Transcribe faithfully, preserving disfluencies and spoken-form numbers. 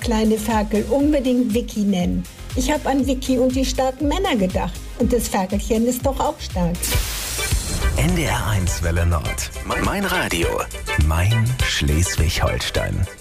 kleine Ferkel unbedingt Vicky nennen. Ich habe an Vicky und die starken Männer gedacht. Und das Ferkelchen ist doch auch stark. N D R eins Welle Nord. Mein Radio. Mein Schleswig-Holstein.